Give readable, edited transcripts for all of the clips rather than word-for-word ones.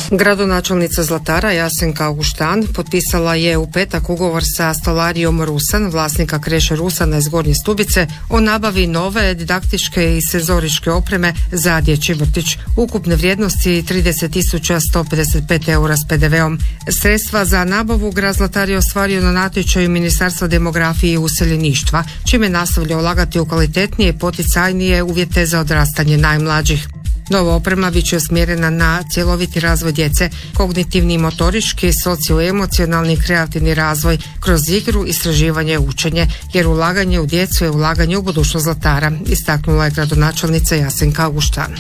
Gradonačelnica Zlatara Jasenka Auguštan potpisala je u petak ugovor sa Stolarijom Rusan, vlasnika kreše Rusana iz Gornje Stubice, o nabavi nove didaktičke i senzoričke opreme za dječji vrtić. Ukupne vrijednosti 30.155 eura s PDV-om. Sredstva za nabavu grad Zlatar je ostvario na natječaju Ministarstva demografije i useljeništva, čime nastavlja ulagati u kvalitetnije i poticajnije uvjete za odrastanje najmlađih. Nova oprema bit će usmjerena na cjeloviti razvoj djece, kognitivni i motorički, socioemocionalni i kreativni razvoj kroz igru, istraživanje i učenje, jer ulaganje u djecu je ulaganje u budućnost Zlatara, istaknula je gradonačelnica Jasenka Auguštan.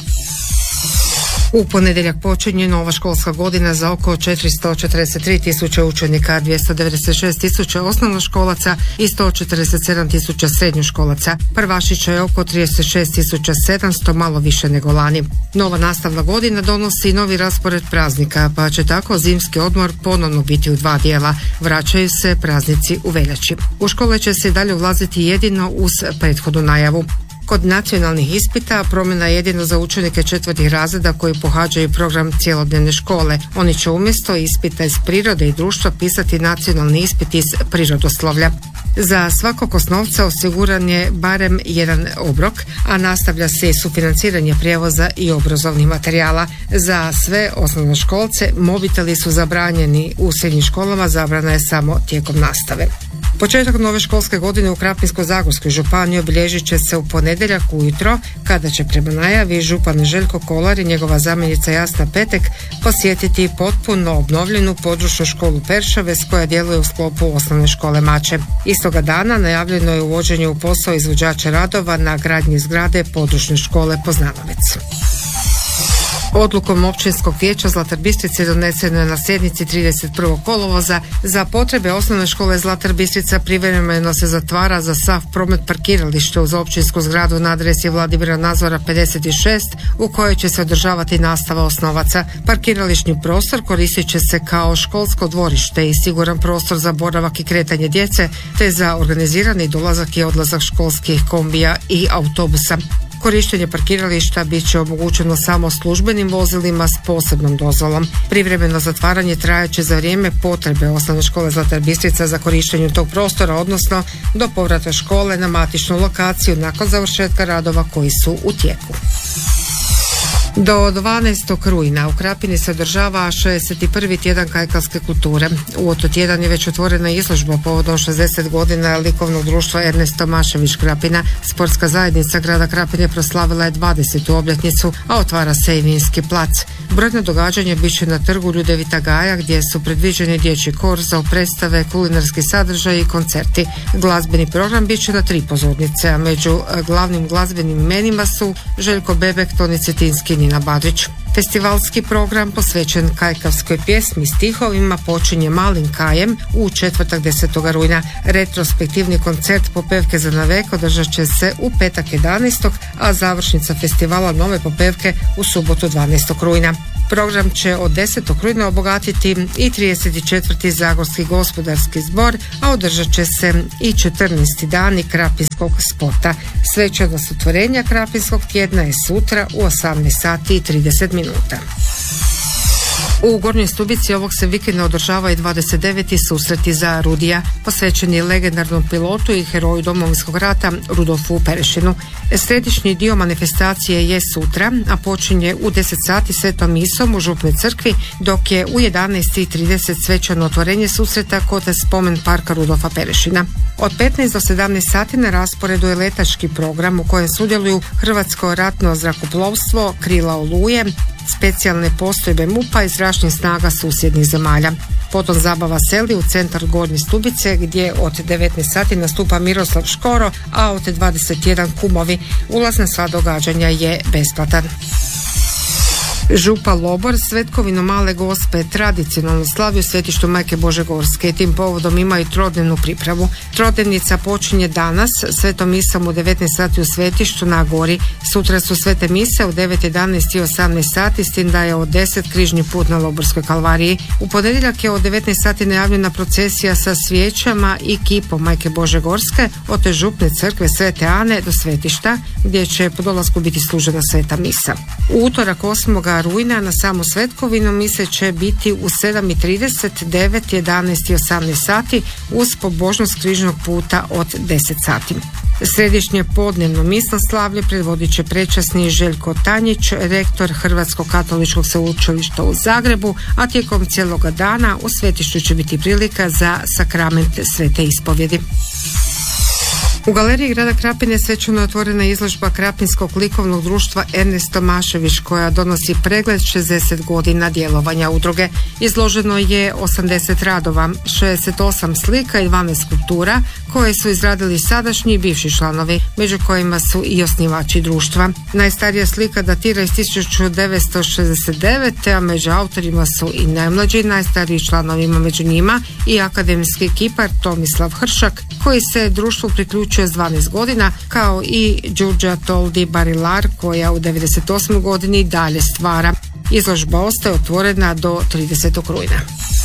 U ponedjeljak počinje nova školska godina za oko 443 tisuće učenika, 296 tisuća osnovnoškolaca i 147 tisuća srednjoškolaca. Prvašića je oko 36 tisuća 700, malo više nego lani. Nova nastavna godina donosi novi raspored praznika, pa će tako zimski odmor ponovno biti u dva dijela. Vraćaju se praznici u veljači. U škole će se dalje ulaziti jedino uz prethodnu najavu. Kod nacionalnih ispita promjena je jedino za učenike četvrtih razreda koji pohađaju program cjelodnevne škole. Oni će umjesto ispita iz prirode i društva pisati nacionalni ispit iz prirodoslovlja. Za svakog osnovca osiguran je barem jedan obrok, a nastavlja se i sufinanciranje prijevoza i obrazovnih materijala. Za sve osnovnoškolce mobiteli su zabranjeni, u srednjim školama zabrana je samo tijekom nastave. Početak nove školske godine u Krapinsko-zagorskoj županiji obilježit će se u ponedjeljak ujutro, kada će prema najavi župan Željko Kolar i njegova zamjenica Jasna Petek posjetiti potpuno obnovljenu područnu školu Peršavec koja djeluje u sklopu osnovne škole Mače. Istoga dana najavljeno je uvođenje u posao izvođača radova na gradnji zgrade područne škole Poznanovec. Odlukom općinskog vijeća Zlatar Bistrica doneseno je na sjednici 31. kolovoza za potrebe osnovne škole Zlatar Bistrica privremeno se zatvara za sav promet parkiralište uz općinsku zgradu na adresi Vladimira Nazora 56 u kojoj će se održavati nastava osnovaca. Parkirališni prostor koristit će se kao školsko dvorište i siguran prostor za boravak i kretanje djece te za organizirani dolazak i odlazak školskih kombija i autobusa. Korištenje parkirališta bit će omogućeno samo službenim vozilima s posebnom dozvolom. Privremeno zatvaranje trajaće za vrijeme potrebe osnovne škole Zlatar Bistrica za korištenje tog prostora, odnosno do povrata škole na matičnu lokaciju nakon završetka radova koji su u tijeku. Do 12. rujna u Krapini se održava 61. tjedan kajkavske kulture. U to tjedan je već otvorena izložba povodom 60 godina likovnog društva Ernest Tomašević Krapina. Sportska zajednica grada Krapine proslavila je 20. obljetnicu, a otvara se i vinski plac. Brojna događanja bit će na trgu Ljudevita Gaja gdje su predviđeni dječji korzo, predstave, kulinarski sadržaj i koncerti. Glazbeni program bit će na 3 pozornice, a među glavnim glazbenim imenima su Željko Bebek, Toni Cetinski i Nina Badrić. Festivalski program posvećen kajkavskoj pjesmi i stihovima počinje Malim kajem u četvrtak 10. rujna. Retrospektivni koncert popevke za navek održat će se u petak 11. a završnica festivala Nove popevke u subotu 12. rujna. Program će od 10. rujna obogatiti i 34. Zagorski gospodarski zbor, a održat će se i 14. dani krapinskog sporta. Svečanost otvorenja krapinskog tjedna je sutra u 18 sati i 30 minuta. U Gornjoj Stubici ovog se vikenda održava i 29. susreti za Rudija, posvećeni legendarnom pilotu i heroju Domovinskog rata Rudolfu Perešinu. Središnji dio manifestacije je sutra, a počinje u 10 sati svetom misom u Župnoj crkvi, dok je u 11:30 svečano otvorenje susreta kod spomen parka Rudolfa Perešina. Od 15 do 17 sati na rasporedu je letački program u kojem sudjeluju Hrvatsko ratno zrakoplovstvo, Krila Oluje, specijalne postrojbe MUP-a i zračnih snaga susjednih zemalja. Potom zabava seli u centar Gornje Stubice gdje od 19 sati nastupa Miroslav Škoro, a od 21 kumovi. Ulaz na sva događanja je besplatan. Župa Lobor svetkovinu Male Gospe tradicionalno slavi u svetištu Majke Bože Gorske i tim povodom imaju trodnevnu pripravu. Trodnevnica počinje danas svetom misom u 19 sati u svetištu na gori. Sutra su svete mise u 9, 11 i 18 sati, s tim da je od 10 križni put na Loborskoj kalvariji. U ponedjeljak je od 19 sati najavljena procesija sa svijećama i kipom Majke Bože Gorske od Župne crkve Svete Ane do svetišta, gdje će po dolasku biti služena sveta misa. U utorak 8. rujna na samu Svetkovinu mise će biti u 7:30, 9, 11 i 18 sati uz pobožnost križnog puta od 10 sati. Središnje podnevno misno slavlje predvodit će prečasni Željko Tanjić, rektor Hrvatskog katoličkog sveučilišta u Zagrebu, a tijekom cijeloga dana u svetištu će biti prilika za sakrament svete ispovjedi. U galeriji grada Krapine svečano je otvorena izložba Krapinskog likovnog društva Ernest Tomašević koja donosi pregled 60 godina djelovanja udruge. Izloženo je 80 radova, 68 slika i 12 skulptura koje su izradili sadašnji i bivši članovi, među kojima su i osnivači društva. Najstarija slika datira iz 1969. a među autorima su i najmlađi, najstariji članovima među njima i akademski kipar Tomislav Hršak koji se društvu priključio s 12 godina, kao i Đurđa Toldi Barilar koja u 98. godini dalje stvara. Izložba ostaje otvorena do 30. rujna.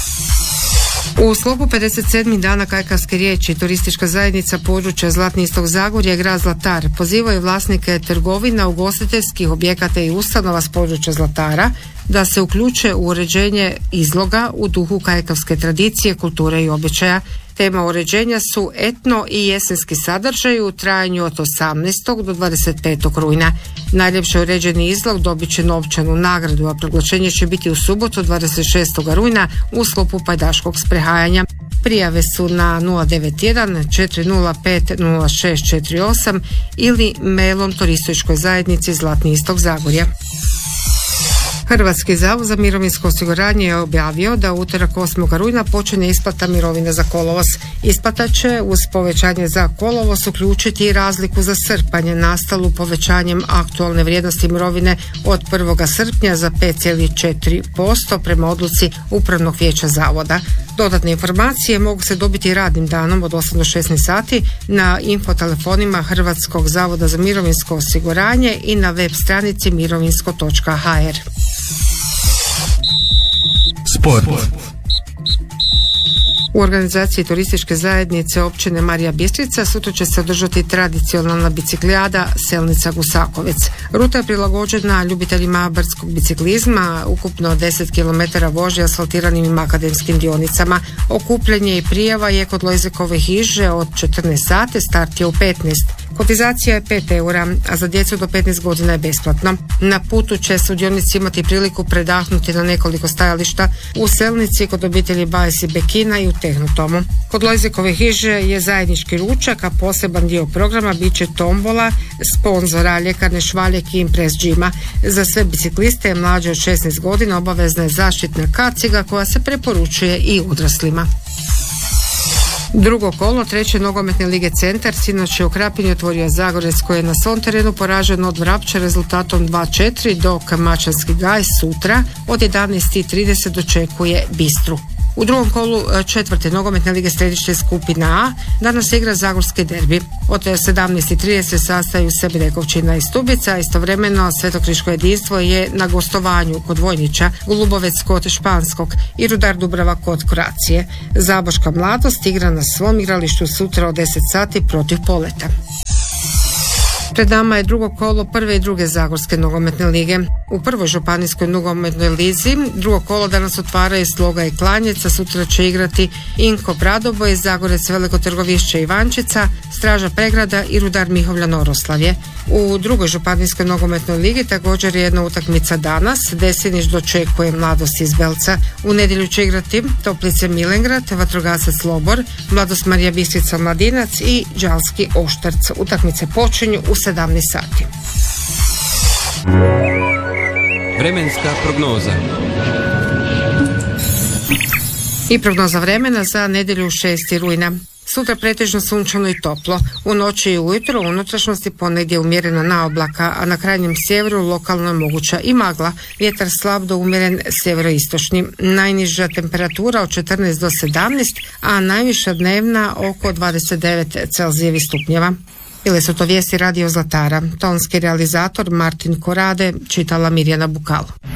U sklopu 57. dana kajkavske riječi turistička zajednica područja Zlatni istok Zagorje grad Zlatar pozivaju vlasnike trgovina, ugostiteljskih objekata i ustanova s područja Zlatara da se uključe u uređenje izloga u duhu kajkavske tradicije, kulture i običaja. Tema uređenja su etno i jesenski sadržaj u trajanju od 18. do 25. rujna. Najljepše uređeni izlog dobit će novčanu nagradu, a proglašenje će biti u subotu 26. rujna u sklopu pajdaškog sprehajanja. Prijave su na 091 405 0648 ili mailom turističkoj zajednici Zlatni istok Zagorja. Hrvatski zavod za mirovinsko osiguranje je objavio da u utorak 8. rujna počinje isplata mirovine za kolovoz. Isplata će uz povećanje za kolovoz uključiti i razliku za srpanj nastalu povećanjem aktualne vrijednosti mirovine od 1. srpnja za 5,4% prema odluci Upravnog vijeća zavoda. Dodatne informacije mogu se dobiti radnim danom od 8 do 16 sati na infotelefonima Hrvatskog zavoda za mirovinsko osiguranje i na web stranici mirovinsko.hr. Sport. U organizaciji turističke zajednice općine Marija Bistrica sutra će se održati tradicionalna biciklijada Selnica Gusakovec. Ruta je prilagođena ljubiteljima brdskog biciklizma, ukupno 10 km vožnje asfaltiranim i makadamskim dionicama. Okupljanje i prijava je kod Lojzekove hiže od 14 sati, start je u 15. Kotizacija je 5 eura, a za djecu do 15 godina je besplatno. Na putu će sudionici imati priliku predahnuti na nekoliko stajališta u Selnici, kod obitelji Bajs i Bekina i u Tehnotomu. Kod Lojzekove hiže je zajednički ručak, a poseban dio programa bit će tombola sponzora ljekarne Švaljek i Impress Gyma. Za sve bicikliste mlađe od 16 godina obavezna je zaštitna kaciga koja se preporučuje i odraslima. Drugo kolo treće nogometne lige Centar sinoć je u Krapini otvorio Zagorec koji je na svom terenu poražen od Vrapča rezultatom 2-4, dok Mačanski Gaj sutra od 11:30 dočekuje Bistru. U drugom kolu četvrte nogometne lige središte skupina A danas se igra Zagorski derbi. Od 17:30 sastaju se Bedekovčina i Stubica, istovremeno Svetokriško jedinstvo je na gostovanju kod Vojnića, Golubovec kod Španskog i Rudar Dubrava kod Kroacije. Zaboška mladost igra na svom igralištu sutra od 10 sati protiv Poleta. Pred nama je drugo kolo prve i druge Zagorske nogometne lige. U prvoj županijskoj nogometnoj lizi drugo kolo danas otvaraju Sloga i Klanjec, a sutra će igrati Inko Pradoboj, Zagorec Veliko Trgovišće Ivančica, Straža Pregrada i Rudar Mihovljan Oroslavje. U drugoj županijskoj nogometnoj ligi također je jedna utakmica danas. Desinić dočekuje Mladost iz Belca. U nedjelju će igrati Toplice Milengrad, Vatrogasac Lobor, Mladost Marija Bistrica Mladinac i Đalski Oštarc. Utakmice počinju u 17 sati. Vremenska prognoza. I prognoza vremena za nedjelju 6. rujna. Sutra pretežno sunčano i toplo. U noći i ujutro u unutrašnjosti ponegdje umjerena naoblaka, a na krajnjem sjeveru lokalno je moguća i magla. Vjetar slab do umjeren sjeveroistočni. Najniža temperatura od 14 do 17, a najviša dnevna oko 29 Celzijevih stupnjeva. Bile su to vijesti Radio Zlatara. Tonski realizator Martin Korade, čitala Mirjana Bukalo.